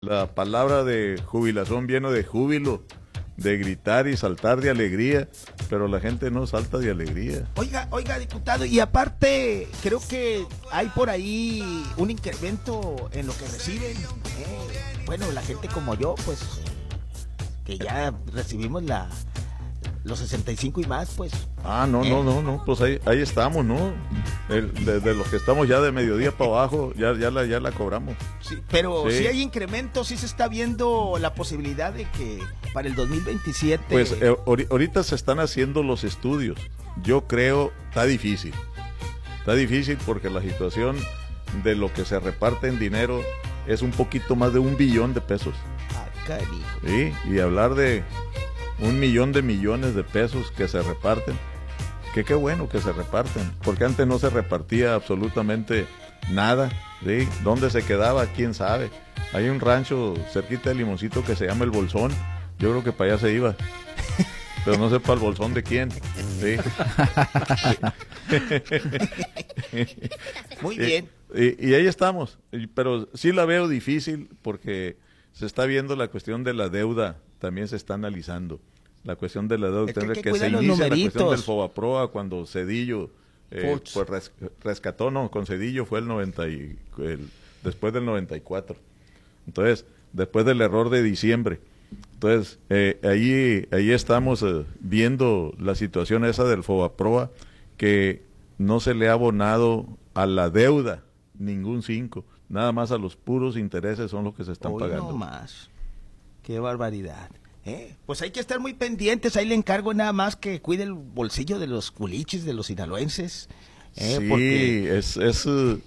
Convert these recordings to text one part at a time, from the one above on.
La palabra de jubilación viene de júbilo, de gritar y saltar de alegría, pero la gente no salta de alegría. Oiga, diputado, y aparte, creo que hay por ahí un incremento en lo que reciben. Bueno, la gente como yo, pues, que ya recibimos los 65 y más, pues. No, pues ahí estamos, ¿no? De los que estamos ya de mediodía para abajo, ya la cobramos. Sí, pero sí hay incremento, sí se está viendo la posibilidad de que para el 2027... Pues ahorita se están haciendo los estudios. Yo creo, está difícil porque la situación de lo que se reparte en dinero es un poquito más de 1 billón de pesos. Carijo. Sí, y hablar de 1 millón de millones de pesos que se reparten, que qué bueno que se reparten, porque antes no se repartía absolutamente nada, ¿sí? ¿Dónde se quedaba? ¿Quién sabe? Hay un rancho cerquita de Limoncito que se llama El Bolsón, yo creo que para allá se iba, pero no sé para el bolsón de quién, ¿sí? Muy bien. Y ahí estamos, pero sí la veo difícil porque se está viendo la cuestión de la deuda, también se está analizando la cuestión de la deuda, que se inicia la cuestión del Fobaproa cuando Zedillo pues rescató, no, con Zedillo fue después del 94, entonces después del error de diciembre, entonces ahí estamos viendo la situación esa del Fobaproa, que no se le ha abonado a la deuda ningún 5, nada más a los puros intereses son los que se están pagando. No más, qué barbaridad. Pues hay que estar muy pendientes, ahí le encargo nada más que cuide el bolsillo de los culichis, de los sinaloenses. Sí, porque... es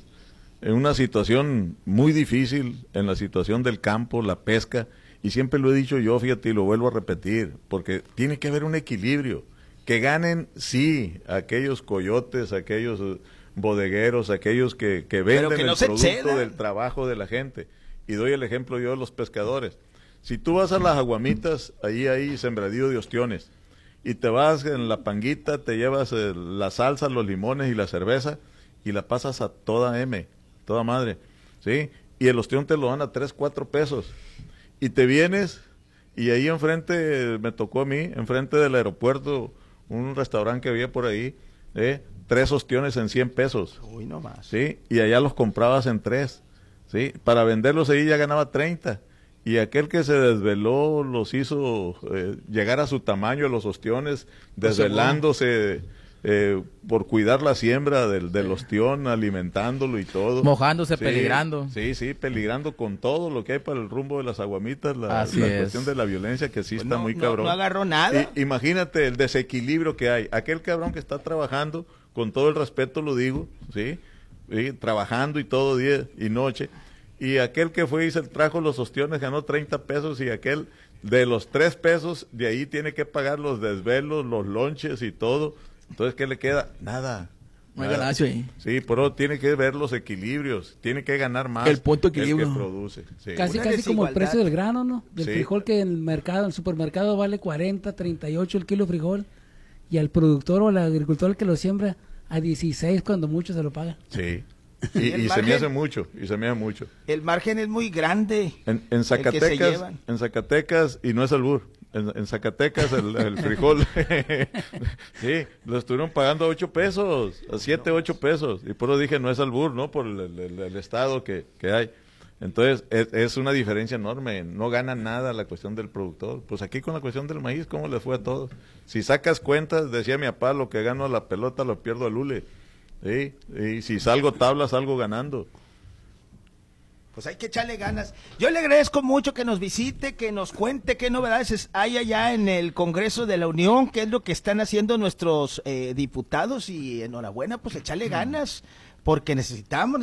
una situación muy difícil en la situación del campo, la pesca, y siempre lo he dicho yo, fíjate, y lo vuelvo a repetir, porque tiene que haber un equilibrio, que ganen, sí, aquellos coyotes, aquellos bodegueros, aquellos que venden el producto del trabajo de la gente, y doy el ejemplo yo de los pescadores. Si tú vas a las Aguamitas, ahí hay sembradío de ostiones, y te vas en la panguita, te llevas la salsa, los limones y la cerveza, y la pasas a toda madre, ¿sí? Y el ostión te lo dan a 3, 4 pesos, y te vienes, y ahí enfrente, me tocó a mí, enfrente del aeropuerto, un restaurante que había por ahí, 3 ostiones en 100 pesos. Uy, no más. ¿Sí? Y allá los comprabas en 3, ¿sí? Para venderlos ahí ya ganaba 30. Y aquel que se desveló los hizo llegar a su tamaño los ostiones, desvelándose por cuidar la siembra del ostión, alimentándolo y todo. Mojándose, sí, peligrando. Sí, peligrando con todo lo que hay para el rumbo de las Aguamitas, la cuestión de la violencia que sí pues está muy cabrón. No agarró nada. Imagínate el desequilibrio que hay. Aquel cabrón que está trabajando, con todo el respeto lo digo, ¿sí? Trabajando y todo día y noche, y aquel que fue y se trajo los ostiones ganó 30 pesos, y aquel de los 3 pesos, de ahí tiene que pagar los desvelos, los lonches y todo. Entonces, ¿qué le queda? Nada. No hay ganancia ahí. Sí, pero tiene que ver los equilibrios, tiene que ganar más el punto de equilibrio el que produce. Sí. Casi como el precio del grano, ¿no? Del frijol, que en el mercado, en el supermercado vale 40, 38 el kilo de frijol, y al productor o al agricultor que lo siembra a 16 cuando mucho se lo paga. Sí. Y se me hace mucho, El margen es muy grande. En Zacatecas, y no es albur, en Zacatecas el frijol, sí, lo estuvieron pagando a 8 pesos, a 7, 8 pesos, y por eso dije no es albur, ¿no? Por el estado que hay. Entonces, es una diferencia enorme, no gana nada la cuestión del productor. Pues aquí con la cuestión del maíz, ¿cómo le fue a todos? Si sacas cuentas, decía mi papá, lo que gano a la pelota lo pierdo al hule. ¿Sí? Y si salgo tabla, salgo ganando. Pues hay que echarle ganas. Yo le agradezco mucho que nos visite, que nos cuente qué novedades hay allá en el Congreso de la Unión, qué es lo que están haciendo nuestros diputados, y enhorabuena, pues echarle ganas, porque necesitamos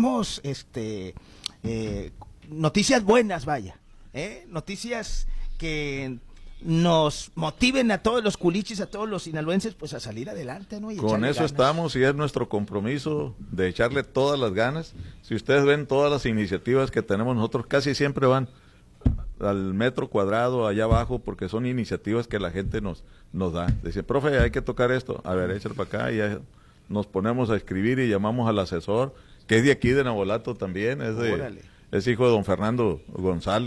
noticias buenas, vaya, noticias que nos motiven a todos los culichis, a todos los sinaloenses, pues a salir adelante, ¿no? Y con eso ganas. Estamos, y es nuestro compromiso de echarle todas las ganas. Si ustedes ven todas las iniciativas que tenemos nosotros, casi siempre van al metro cuadrado allá abajo, porque son iniciativas que la gente nos da. Dice, profe, hay que tocar esto, a ver, échale para acá, y ya nos ponemos a escribir y llamamos al asesor, que es de aquí de Nabolato también, es hijo de don Fernando González.